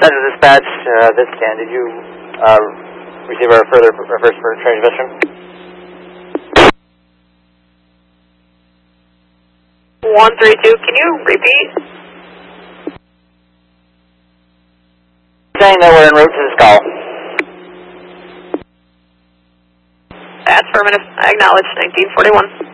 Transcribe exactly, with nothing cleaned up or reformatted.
Central Dispatch, uh, this can. Did you uh, receive our further reverse for transmission? one three two, can you repeat? Saying that we're en route to this call. Affirmative. I acknowledge nineteen forty-one.